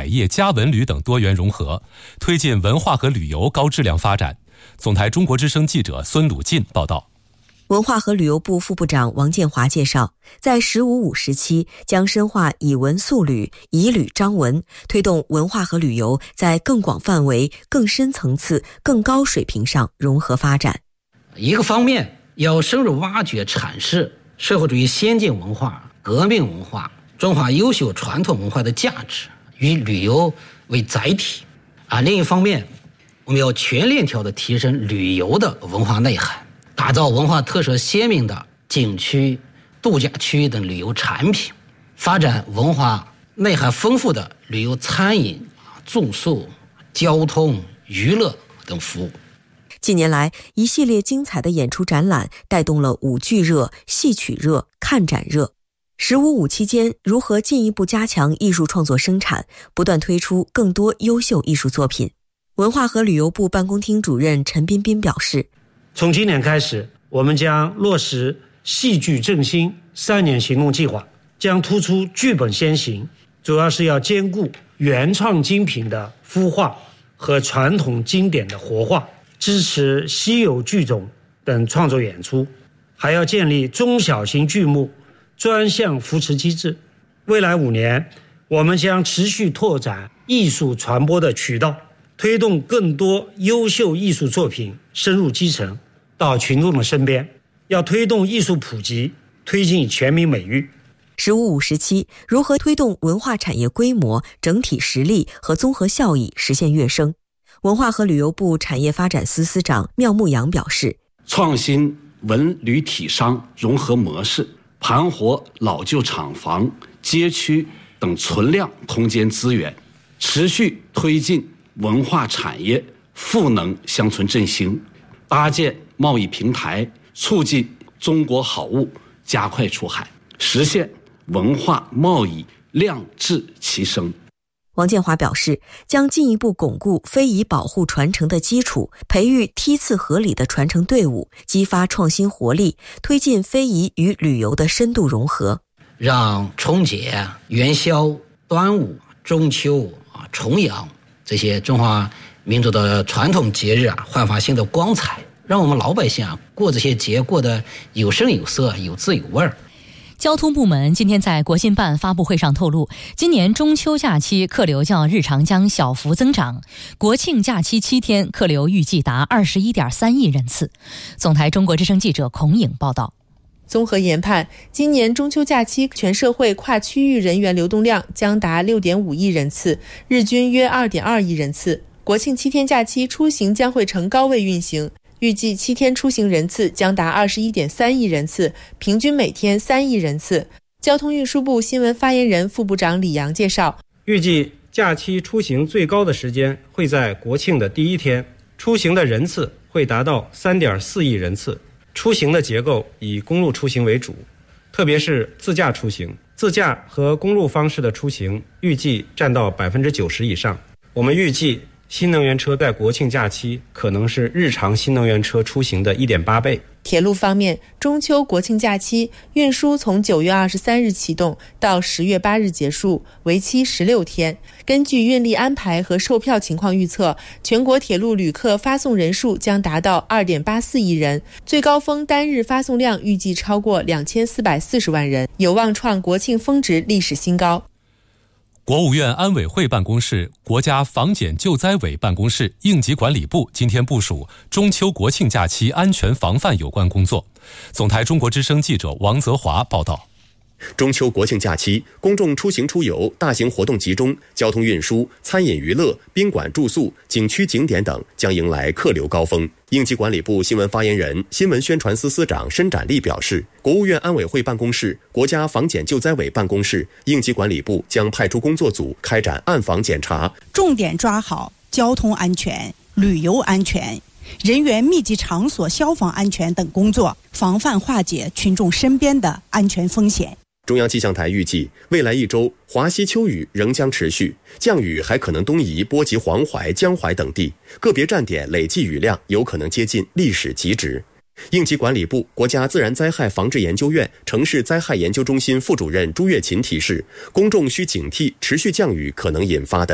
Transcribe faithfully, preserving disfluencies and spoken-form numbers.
业、嘉文旅等多元融合，推进文化和旅游高质量发展。总台中国之声记者孙鲁进报道。 文化和旅游部副部长王建华介绍，在十五五时期将深化以文塑旅、以旅彰文，推动文化和旅游在更广范围、更深层次、更高水平上融合发展。 一个方面要深入挖掘阐释社会主义先进文化、革命文化、中华优秀传统文化的价值，以旅游为载体啊；另一方面，我们要全链条的提升旅游的文化内涵，打造文化特色鲜明的景区、度假区等旅游产品，发展文化内涵丰富的旅游餐饮、住宿、交通、娱乐等服务。 近年来，一系列精彩的演出展览带动了舞剧热、戏曲热、看展热。十五五期间，如何进一步加强艺术创作生产，不断推出更多优秀艺术作品？文化和旅游部办公厅主任陈彬彬表示， 从今年开始，我们将落实戏剧振兴三年行动计划，将突出剧本先行，主要是要兼顾原创精品的孵化和传统经典的活化，支持稀有剧种等创作演出，还要建立中小型剧目专项扶持机制。未来五年，我们将持续拓展艺术传播的渠道，推动更多优秀艺术作品深入基层，到群众的身边。要推动艺术普及，推进全民美育。 十五五时期，如何推动文化产业规模、整体实力和综合效益实现跃升？文化和旅游部产业发展司司长缪牧阳表示， 创新文旅体商融合模式，盘活老旧厂房、街区等存量空间资源，持续推进文化产业赋能乡村振兴，搭建贸易平台，促进中国好物加快出海，实现文化贸易量质齐升。 王建华表示，将进一步巩固非遗保护传承的基础，培育梯次合理的传承队伍，激发创新活力，推进非遗与旅游的深度融合， 让春节、元宵、端午、中秋、重阳这些中华民族的传统节日啊，焕发新的光彩，让我们老百姓啊过这些节过得有声有色、有滋有味儿。 交通部门今天在国新办发布会上透露，今年中秋假期客流较日常将小幅增长，国庆假期七天客流预计达 二十一点三亿人次。总台中国之声记者孔颖报道。 综合研判，今年中秋假期全社会跨区域人员流动量将达 六点五亿人次，日均约 二点二亿人次。国庆七天假期出行将会呈高位运行，预计七天出行人次将达 二十一点三亿人次，平均每天三亿人次。交通运输部新闻发言人副部长李阳介绍， 预计假期出行最高的时间会在国庆的第一天，出行的人次会达到 三点四亿人次。出行的结构以公路出行为主，特别是自驾出行，自驾和公路方式的出行预计占到 百分之九十 以上。我们预计新能源车在国庆假期可能是日常新能源车出行的 一点八倍。 铁路方面，中秋国庆假期运输从九月二十三日启动到十月八日结束，为期十六天。根据运力安排和售票情况预测，全国铁路旅客发送人数将达到 二点八四亿人，最高峰单日发送量预计超过两千四百四十万人，有望创国庆峰值历史新高。 国务院安委会办公室、国家防检救灾委办公室、应急管理部今天部署中秋国庆假期安全防范有关工作。总台中国之声记者王泽华报道。 中秋国庆假期，公众出行出游、大型活动集中，交通运输、餐饮娱乐、宾馆住宿、景区景点等将迎来客流高峰。应急管理部新闻发言人、新闻宣传司司长申展立表示，国务院安委会办公室、国家防检救灾委办公室、应急管理部将派出工作组开展暗访检查， 重点抓好交通安全、旅游安全、人员密集场所消防安全等工作，防范化解群众身边的安全风险。 中央气象台预计，未来一周华西秋雨仍将持续，降雨还可能东移波及黄淮、江淮等地，个别站点累计雨量有可能接近历史极值。应急管理部、国家自然灾害防治研究院城市灾害研究中心副主任朱月琴提示，公众需警惕持续降雨可能引发的